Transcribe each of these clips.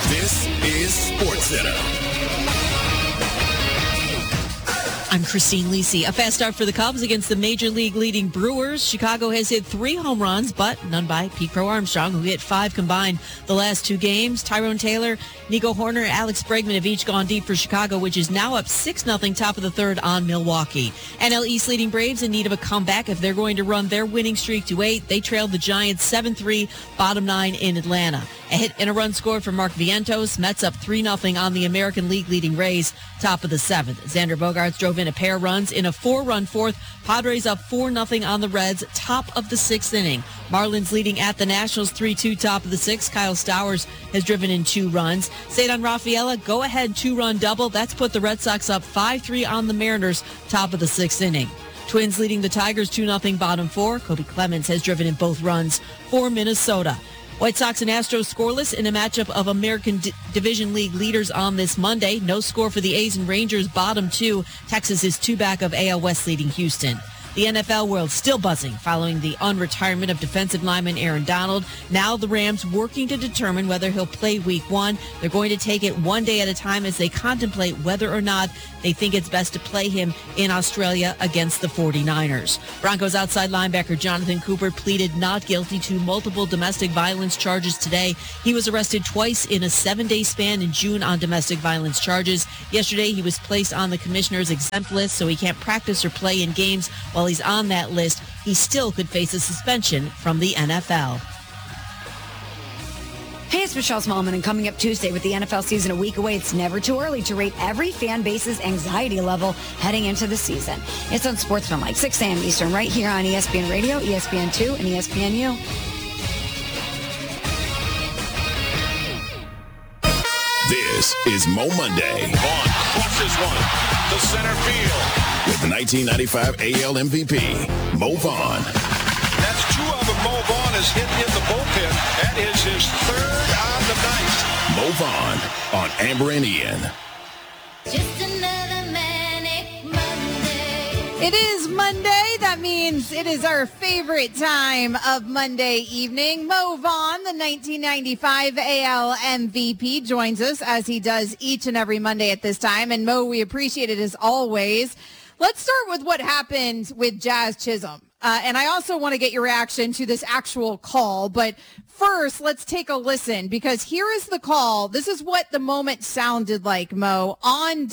This is SportsCenter. I'm Christine Lisi. A fast start for the Cubs against the Major League leading Brewers. Chicago has hit 3 home runs, but none by Pete Crow Armstrong, who hit 5 combined the last 2 games. Tyrone Taylor, Nico Horner, and Alex Bregman have each gone deep for Chicago, which is now up 6-0 top of the third on Milwaukee. NL East leading Braves in need of a comeback if they're going to run their winning streak to 8. They trailed the Giants 7-3, bottom 9 in Atlanta. A hit and a run scored for Mark Vientos. Mets up 3-0 on the American League leading Rays, top of the 7th. Xander Bogaerts drove in a pair runs in a 4-run fourth. Padres up 4-0 on the Reds, top of the 6th inning. Marlins leading at the Nationals 3-2, top of the 6th. Kyle Stowers has driven in 2 runs. Cedar Rafaela, go-ahead 2-run double. That's put the Red Sox up 5-3 on the Mariners, top of the 6th inning. Twins leading the Tigers 2-0, bottom 4. Kobe Clemens has driven in both runs for Minnesota. White Sox and Astros scoreless in a matchup of American Division League leaders on this Monday. No score for the A's and Rangers, bottom 2. Texas is 2 back of AL West leading Houston. The NFL world still buzzing following the unretirement of defensive lineman Aaron Donald. Now the Rams working to determine whether he'll play week 1. They're going to take it one day at a time as they contemplate whether or not they think it's best to play him in Australia against the 49ers. Broncos outside linebacker Jonathan Cooper pleaded not guilty to multiple domestic violence charges today. He was arrested twice in a 7-day span in June on domestic violence charges. Yesterday, he was placed on the commissioner's exempt list, so he can't practice or play in games. While he's on that list, he still could face a suspension from the NFL. Hey, it's Michelle Smallman, and coming up Tuesday with the NFL season a week away, it's never too early to rate every fan base's anxiety level heading into the season. It's on Sportsman Like 6 a.m. Eastern, right here on ESPN Radio, ESPN2, and ESPNU. This is Mo Monday. Vaughn crushes one to center field. With the 1995 AL MVP, Mo Vaughn. That's 2 of them. Mo Vaughn has hit in the bullpen. That is his 3rd on the night. Mo Vaughn on Amber and Ian. Just another manic Monday. It is Monday. That means it is our favorite time of Monday evening. Mo Vaughn, the 1995 AL MVP, joins us as he does each and every Monday at this time. And Mo, we appreciate it as always. Let's start with what happened with Jazz Chisholm. And I also want to get your reaction to this actual call. But first, let's take a listen, because here is the call. This is what the moment sounded like, Mo, on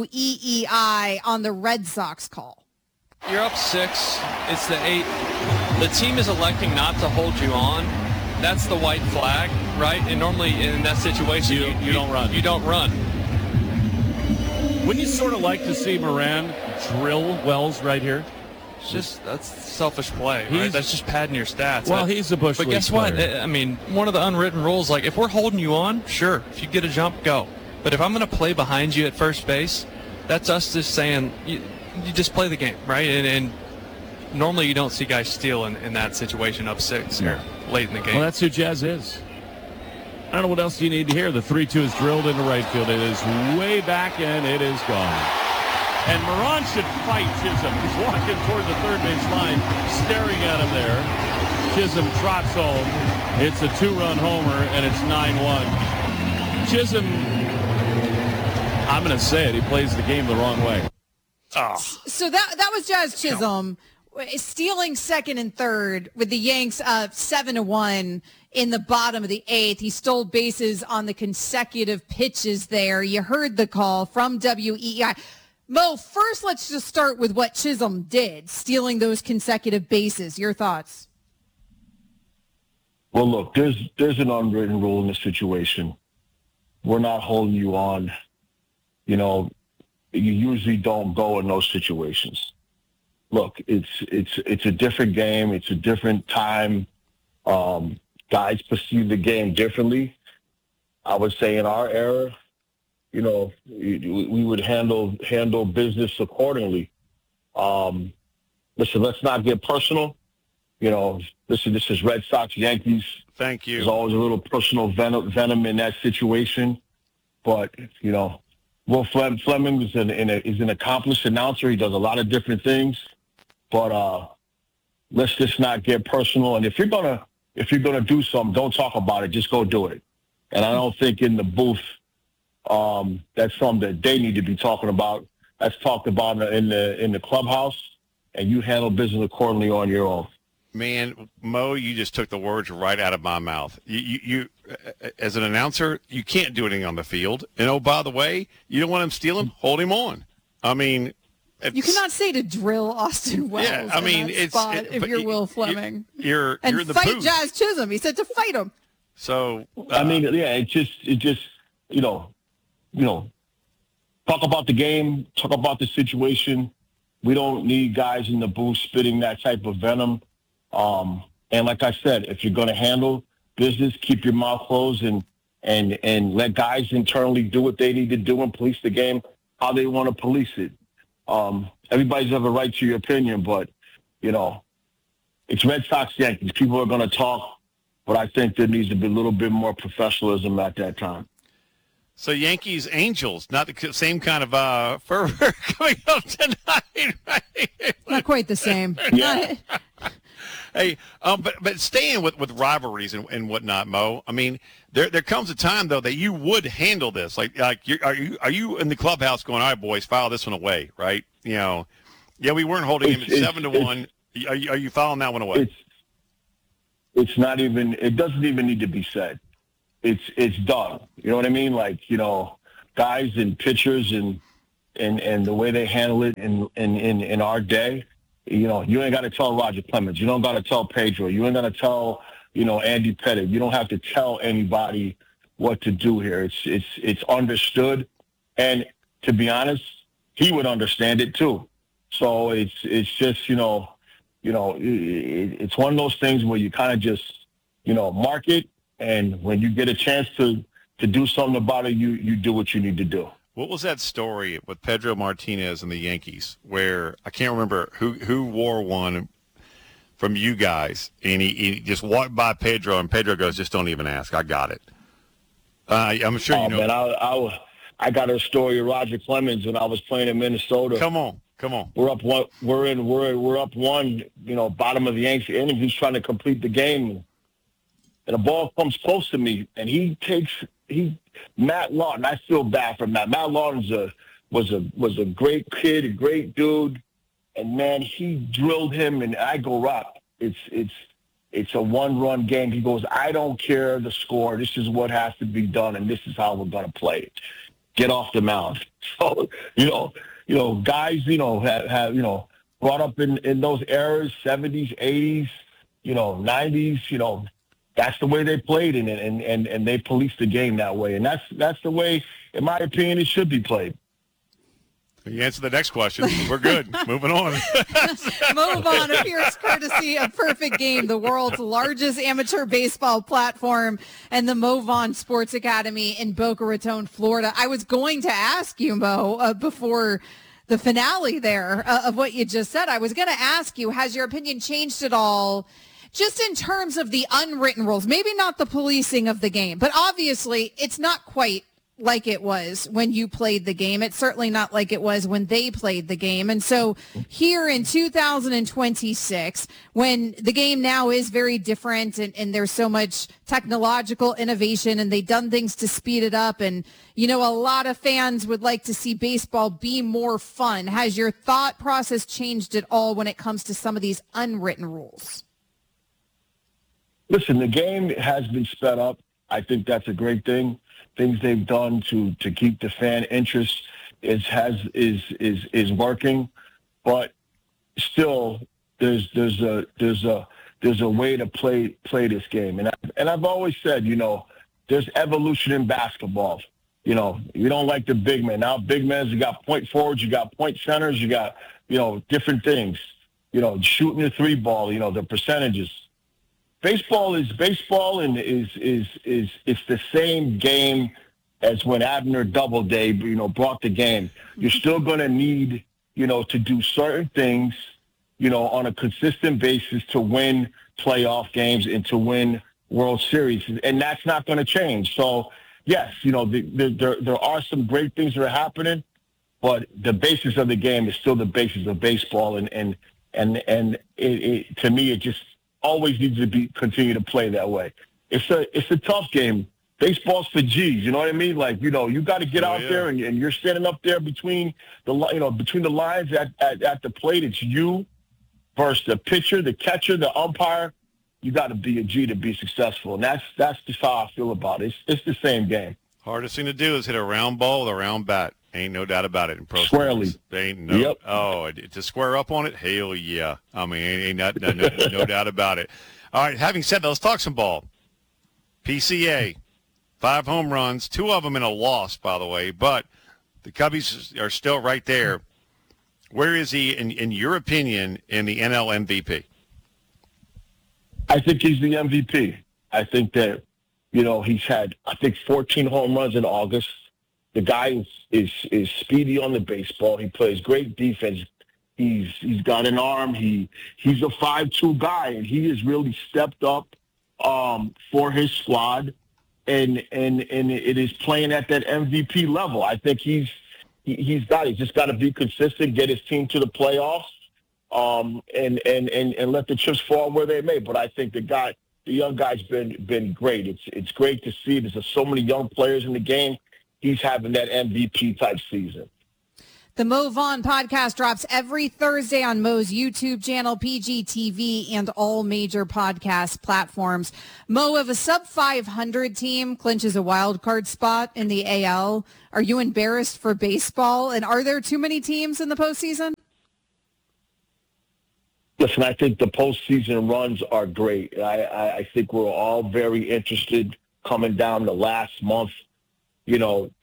WEEI on the Red Sox call. You're up 6. It's the 8th. The team is electing not to hold you on. That's the white flag, right? And normally in that situation, you don't run. You don't run. Wouldn't you sort of like to see Moran drill Wells right here? It's just, that's selfish play, right? That's just padding your stats. Well, he's a Bush But League guess player. what? I mean, one of the unwritten rules, like if we're holding you on, sure. If you get a jump, go. But if I'm going to play behind you at first base, that's us just saying you just play the game, right? And normally you don't see guys steal in that situation up 6 here late in the game. Well, that's who Jazz is. I don't know what else you need to hear. The 3-2 is drilled into right field. It is way back, and it is gone. And Moran should fight Chisholm. He's walking toward the third base line, staring at him there. Chisholm trots home. It's a 2-run homer, and it's 9-1. Chisholm, I'm going to say it, he plays the game the wrong way. Oh. So that was Jazz Chisholm stealing second and third with the Yanks 7-1 in the bottom of the 8th. He stole bases on the consecutive pitches there. You heard the call from WEEI. Mo, first let's just start with what Chisholm did, stealing those consecutive bases. Your thoughts? Well, look, there's an unwritten rule in this situation. We're not holding you on. You know, you usually don't go in those situations. Look, it's a different game. It's a different time. Guys perceive the game differently. I would say in our era, you know, we would handle business accordingly. Listen, let's not get personal. You know, this is Red Sox, Yankees. Thank you. There's always a little personal venom in that situation. But, you know, Will Fleming is an accomplished announcer. He does a lot of different things. But let's just not get personal. And if you're gonna do something, don't talk about it. Just go do it. And I don't think in the booth that's something that they need to be talking about. That's talked about in the clubhouse, and you handle business accordingly on your own. Man, Mo, you just took the words right out of my mouth. You as an announcer, you can't do anything on the field. And, oh, by the way, you don't want him stealing? Hold him on. I mean, you cannot say to drill Austin Wells. Yeah, I mean, if you're Will Fleming. You're in the fight booth. Jazz Chisholm. He said to fight him. So I mean, yeah, it just you know, talk about the game, talk about the situation. We don't need guys in the booth spitting that type of venom. And like I said, if you're going to handle business, keep your mouth closed and let guys internally do what they need to do and police the game how they want to police it. Everybody's have a right to your opinion, but, it's Red Sox Yankees. People are going to talk, but I think there needs to be a little bit more professionalism at that time. So Yankees, Angels, not the same kind of fervor coming up tonight, right? Not quite the same. Yeah. Hey, but staying with rivalries and whatnot, Mo. I mean, there comes a time though that you would handle this. Like are you in the clubhouse going, all right, boys, file this one away, right? Yeah, we weren't holding him at 7-1. Are you filing that one away? It's not even. It doesn't even need to be said. It's done. You know what I mean? Like guys and pitchers and the way they handle it in our day. You ain't got to tell Roger Clemens. You don't got to tell Pedro. You ain't got to tell, Andy Pettitte. You don't have to tell anybody what to do here. It's understood. And to be honest, he would understand it too. So it's just, it's one of those things where you kind of just, mark it. And when you get a chance to do something about it, you do what you need to do. What was that story with Pedro Martinez and the Yankees where I can't remember who wore one from you guys, and he just walked by Pedro, and Pedro goes, just don't even ask. I got it. I'm sure you know. Man, I got a story of Roger Clemens when I was playing in Minnesota. Come on. We're up one. We're up one. Bottom of the Yankees inning. He's trying to complete the game, and a ball comes close to me, and Matt Lawton, I feel bad for Matt. Matt Lawton was a great kid, a great dude, and man, he drilled him. And I go, Rock, it's a one-run game. He goes, I don't care the score. This is what has to be done, and this is how we're gonna play it. Get off the mound. So guys, have brought up in those eras, 70s, 80s, 90s, that's the way they played, and they policed the game that way. And that's the way, in my opinion, it should be played. You answer the next question. We're good. Moving on. Move on appears courtesy of Perfect Game, the world's largest amateur baseball platform, and the MoVaughn Sports Academy in Boca Raton, Florida. I was going to ask you, Mo, before the finale there of what you just said, I was going to ask you, has your opinion changed at all just in terms of the unwritten rules? Maybe not the policing of the game, but obviously it's not quite like it was when you played the game. It's certainly not like it was when they played the game. And so here in 2026, when the game now is very different and there's so much technological innovation and they've done things to speed it up, and, a lot of fans would like to see baseball be more fun. Has your thought process changed at all when it comes to some of these unwritten rules? Listen, the game has been sped up. I think that's a great thing. Things they've done to keep the fan interest is working, but still there's a way to play this game. And I've always said, there's evolution in basketball. You don't like the big men. Now big men, you got point forwards, you got point centers, you got different things. Shooting the three ball, the percentages. Baseball is baseball, and it's the same game as when Abner Doubleday, brought the game. You're still going to need, to do certain things, on a consistent basis to win playoff games and to win World Series, and that's not going to change. So, yes, there are some great things that are happening, but the basis of the game is still the basis of baseball, and it, to me, it just always needs to continue to play that way. It's a tough game Baseball's for G's, you know what I mean? Like, you got to get out there and you're standing up there between the lines at the plate. It's you versus the pitcher, the catcher, the umpire. You got to be a G to be successful. And that's just how I feel about it. It's the same game. Hardest thing to do is hit a round ball with a round bat. Ain't no doubt about it in pro Squarely. sports. Ain't no. Oh, to square up on it? Hell yeah. I mean, ain't no doubt about it. All right, having said that, let's talk some ball. PCA. 5 home runs, 2 of them in a loss, by the way, but the Cubbies are still right there. Where is he, in your opinion, in the NL MVP? I think he's the MVP. I think that, he's had, 14 home runs in August. The guy is speedy on the baseball. He plays great defense. He's got an arm. He's a 5'2" guy, and he has really stepped up for his squad. And it is playing at that MVP level. I think he's just got to be consistent, get his team to the playoffs, and let the chips fall where they may. But I think the young guy's been great. It's great to see. There's so many young players in the game. He's having that MVP type season. The Mo Vaughn podcast drops every Thursday on Mo's YouTube channel, PGTV, and all major podcast platforms. Mo, if a sub-500 team clinches a wild card spot in the AL, are you embarrassed for baseball? And are there too many teams in the postseason? Listen, I think the postseason runs are great. I think we're all very interested coming down the last month. I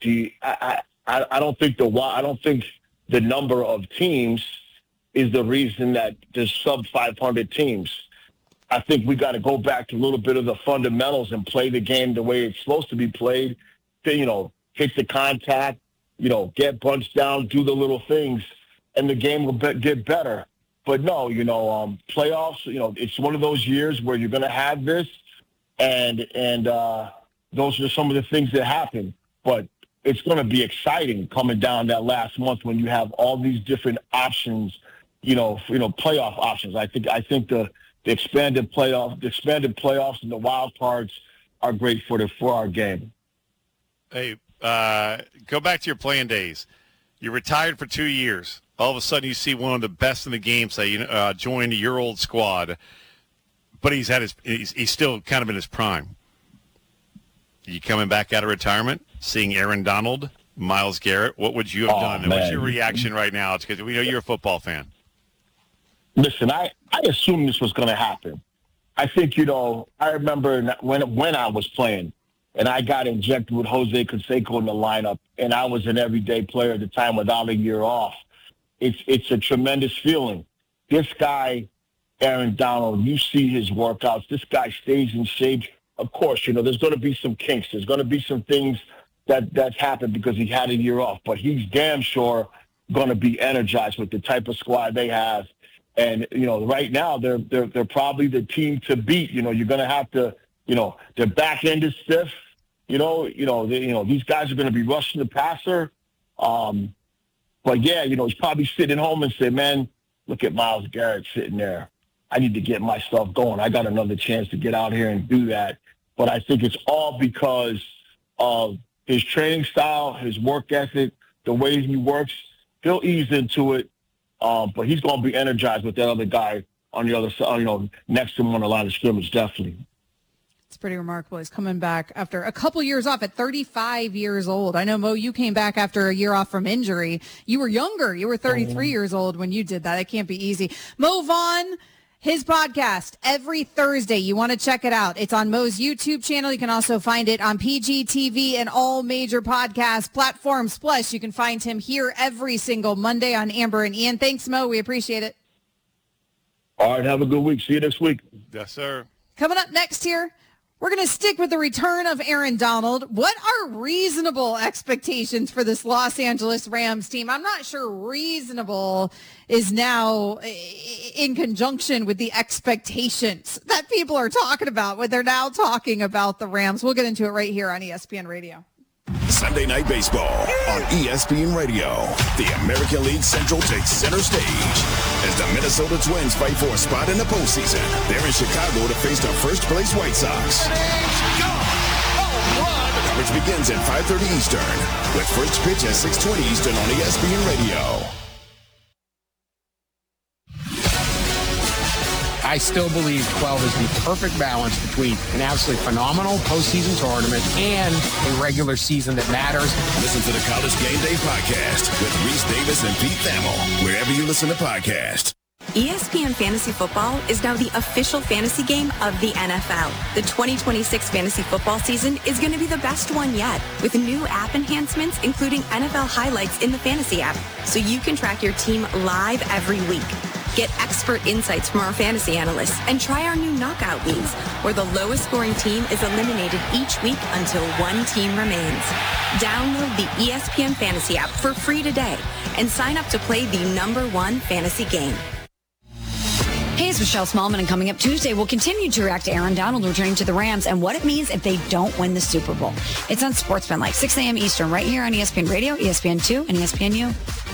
don't think the number of teams is the reason that there's sub-500 teams. I think we got to go back to a little bit of the fundamentals and play the game the way it's supposed to be played. To, hit the contact, get bunched down, do the little things, and the game will get better. But no, playoffs, it's one of those years where you're going to have this, and those are some of the things that happen. But it's going to be exciting coming down that last month when you have all these different options, playoff options. I think the expanded playoffs and the wild cards are great for our game. Hey, go back to your playing days. You retired for 2 years. All of a sudden, you see one of the best in the game say, join your old squad, but he's still kind of in his prime. You coming back out of retirement, seeing Aaron Donald, Myles Garrett, what would you have done? And what's your reaction right now? It's because we know you're a football fan. Listen, I assumed this was going to happen. I think, I remember when I was playing and I got injected with Jose Canseco in the lineup, and I was an everyday player at the time without a year off. It's a tremendous feeling. This guy, Aaron Donald, you see his workouts. This guy stays in shape. Of course, there's going to be some kinks. There's going to be some things that's happened because he had a year off. But he's damn sure going to be energized with the type of squad they have. And, right now they're probably the team to beat. You're going to have to, their back end is stiff. These guys are going to be rushing the passer. But, yeah, he's probably sitting home and say, man, look at Myles Garrett sitting there. I need to get my stuff going. I got another chance to get out here and do that. But I think it's all because of his training style, his work ethic, the way he works. He'll ease into it, but he's going to be energized with that other guy on the other side, next to him on the line of scrimmage, definitely. It's pretty remarkable. He's coming back after a couple years off at 35 years old. I know, Mo, you came back after a year off from injury. You were younger. You were 33 years old when you did that. It can't be easy. Mo Vaughn, his podcast every Thursday. You want to check it out. It's on Mo's YouTube channel. You can also find it on PGTV and all major podcast platforms. Plus, you can find him here every single Monday on Amber and Ian. Thanks, Mo. We appreciate it. All right. Have a good week. See you next week. Yes, sir. Coming up next here, we're going to stick with the return of Aaron Donald. What are reasonable expectations for this Los Angeles Rams team? I'm not sure reasonable is now in conjunction with the expectations that people are talking about when they're now talking about the Rams. We'll get into it right here on ESPN Radio. Sunday Night Baseball on ESPN Radio. The American League Central takes center stage as the Minnesota Twins fight for a spot in the postseason. They're in Chicago to face the first-place White Sox. Home run which begins at 5:30 Eastern, with first pitch at 6:20 Eastern on ESPN Radio. I still believe 12 is the perfect balance between an absolutely phenomenal postseason tournament and a regular season that matters. Listen to the College Game Day podcast with Reese Davis and Pete Thamel, wherever you listen to podcasts. ESPN Fantasy Football is now the official fantasy game of the NFL. The 2026 fantasy football season is going to be the best one yet, with new app enhancements including NFL highlights in the fantasy app, so you can track your team live every week. Get expert insights from our fantasy analysts and try our new knockout leagues, where the lowest scoring team is eliminated each week until one team remains. Download the ESPN Fantasy app for free today and sign up to play the #1 fantasy game. Hey, it's Michelle Smallman, and coming up Tuesday, we'll continue to react to Aaron Donald returning to the Rams and what it means if they don't win the Super Bowl. It's on Sportsmanlike, 6 a.m. Eastern, right here on ESPN Radio, ESPN2, and ESPNU.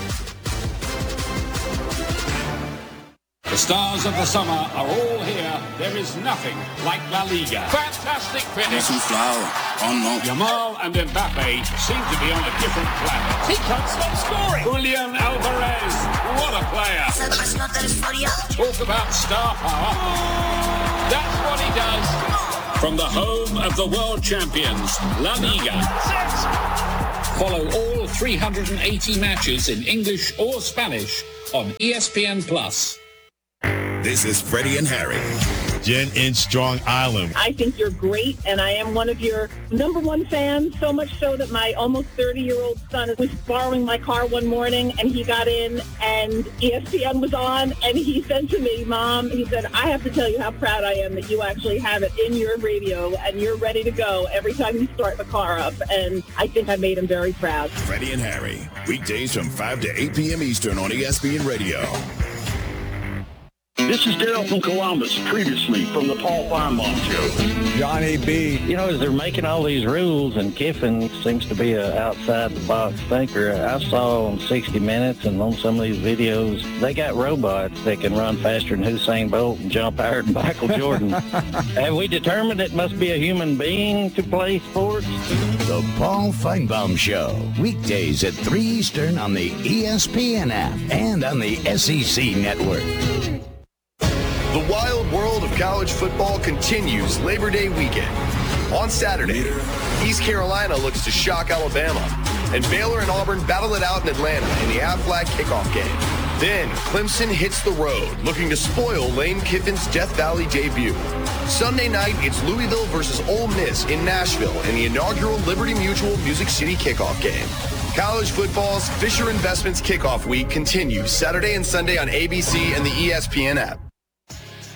The stars of the summer are all here. There is nothing like La Liga. Fantastic finish. Yamal and Mbappe seem to be on a different planet. He can't stop scoring. Julian Alvarez, what a player. Talk about star power. That's what he does. From the home of the world champions, La Liga. Follow all 380 matches in English or Spanish on ESPN+. This is Freddie and Harry. Jen in Strong Island. I think you're great, and I am one of your #1 fans, so much so that my almost 30-year-old son was borrowing my car one morning, and he got in, and ESPN was on, and he said to me, Mom, he said, I have to tell you how proud I am that you actually have it in your radio, and you're ready to go every time you start the car up, and I think I made him very proud. Freddie and Harry, weekdays from 5 to 8 p.m. Eastern on ESPN Radio. This is Dale from Columbus, previously from the Paul Feinbaum Show. Johnny B. You know, as they're making all these rules, and Kiffin seems to be an outside-the-box thinker, I saw on 60 Minutes and on some of these videos, they got robots that can run faster than Usain Bolt and jump higher than Michael Jordan. Have we determined it must be a human being to play sports? The Paul Feinbaum Show, weekdays at 3 Eastern on the ESPN app and on the SEC Network. The wild world of college football continues Labor Day weekend. On Saturday, East Carolina looks to shock Alabama, and Baylor and Auburn battle it out in Atlanta in the Aflac kickoff game. Then, Clemson hits the road, looking to spoil Lane Kiffin's Death Valley debut. Sunday night, it's Louisville versus Ole Miss in Nashville in the inaugural Liberty Mutual Music City kickoff game. College football's Fisher Investments kickoff week continues Saturday and Sunday on ABC and the ESPN app.